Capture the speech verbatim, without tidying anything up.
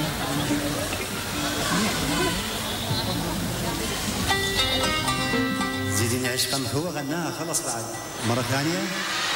زيديني عشقا، هو غناها خلاص بعد مرة ثانية.